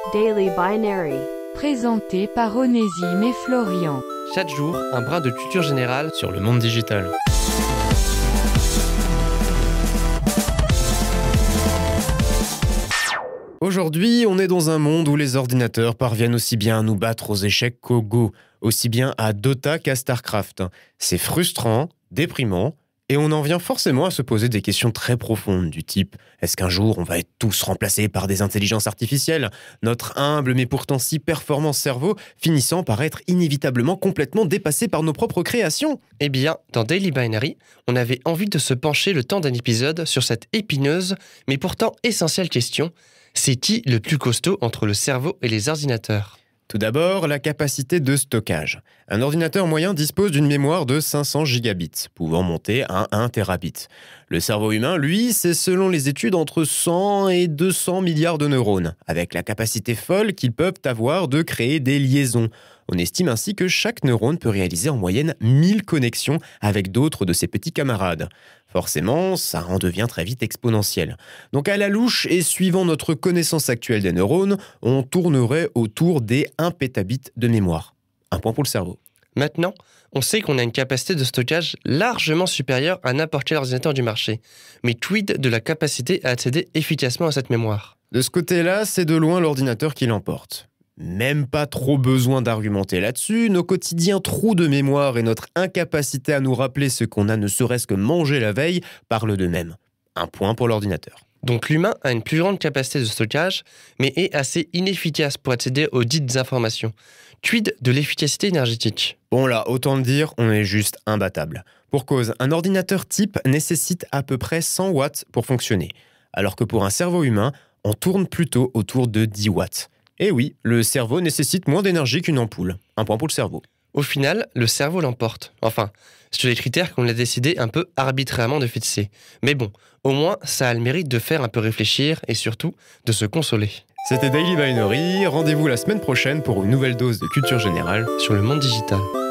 Daily Binary. Présenté par Onésime et Florian. Chaque jour, un brin de culture générale sur le monde digital. Aujourd'hui, on est dans un monde où les ordinateurs parviennent aussi bien à nous battre aux échecs qu'au Go, aussi bien à Dota qu'à StarCraft. C'est frustrant, déprimant, et on en vient forcément à se poser des questions très profondes du type « Est-ce qu'un jour on va être tous remplacés par des intelligences artificielles ?» Notre humble mais pourtant si performant cerveau finissant par être inévitablement complètement dépassé par nos propres créations. Eh bien, dans Daily Binary, on avait envie de se pencher le temps d'un épisode sur cette épineuse mais pourtant essentielle question: c'est qui le plus costaud entre le cerveau et les ordinateurs ? Tout d'abord, la capacité de stockage. Un ordinateur moyen dispose d'une mémoire de 500 gigabits, pouvant monter à 1 terabit. Le cerveau humain, lui, c'est selon les études entre 100 et 200 milliards de neurones, avec la capacité folle qu'ils peuvent avoir de créer des liaisons. On estime ainsi que chaque neurone peut réaliser en moyenne 1000 connexions avec d'autres de ses petits camarades. Forcément, ça en devient très vite exponentiel. Donc à la louche et suivant notre connaissance actuelle des neurones, on tournerait autour des 1 pétabit de mémoire. Un point pour le cerveau. Maintenant, on sait qu'on a une capacité de stockage largement supérieure à n'importe quel ordinateur du marché. Mais quid de la capacité à accéder efficacement à cette mémoire ? De ce côté-là, c'est de loin l'ordinateur qui l'emporte. Même pas trop besoin d'argumenter là-dessus, nos quotidiens trous de mémoire et notre incapacité à nous rappeler ce qu'on a ne serait-ce que mangé la veille parlent d'eux-mêmes. Un point pour l'ordinateur. Donc l'humain a une plus grande capacité de stockage, mais est assez inefficace pour accéder aux dites informations. Quid de l'efficacité énergétique ? Bon là, autant le dire, on est juste imbattable. Pour cause, un ordinateur type nécessite à peu près 100 watts pour fonctionner, alors que pour un cerveau humain, on tourne plutôt autour de 10 watts. Et oui, le cerveau nécessite moins d'énergie qu'une ampoule. Un point pour le cerveau. Au final, le cerveau l'emporte. Enfin, sur les critères qu'on a décidé un peu arbitrairement de fixer. Mais bon, au moins, ça a le mérite de faire un peu réfléchir et surtout de se consoler. C'était Daily Binary. Rendez-vous la semaine prochaine pour une nouvelle dose de culture générale sur le monde digital.